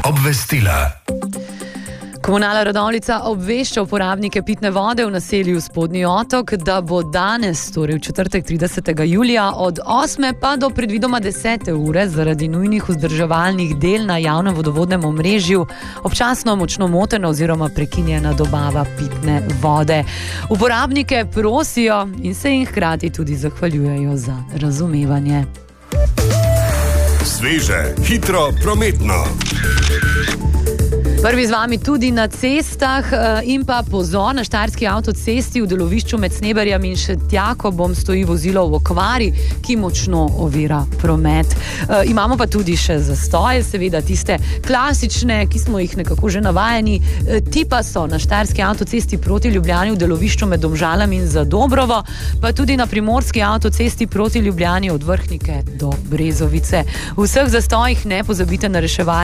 Obvestila. Komunala Radovljica obvešča uporabnike pitne vode v naselju Spodnji Otok, da bo danes, torej v četrtek 30. julija, od 8. pa do predvidoma 10. ure zaradi nujnih vzdrževalnih del na javnem vodovodnem omrežju občasno močno motena oziroma prekinjena dobava pitne vode. Uporabnike prosijo in se jim hkrati tudi zahvaljujejo za razumevanje. Sveže, hitro, prometno. Prvi z vami tudi na cestah in pa pozor, na Štajerski avtocesti v delovišču med Sneberjem in Šentjakobom stoji vozilo v okvari, ki močno ovira promet. Imamo pa tudi še zastoje, seveda tiste klasične, ki smo jih nekako že navajeni. Ti pa so na Štajerski avtocesti proti Ljubljani v delovišču med Domžalami in Zadobrovo, pa tudi na Primorski avtocesti proti Ljubljani od Vrhnike do Brezovice. V vseh zastojih ne pozabite na reševanje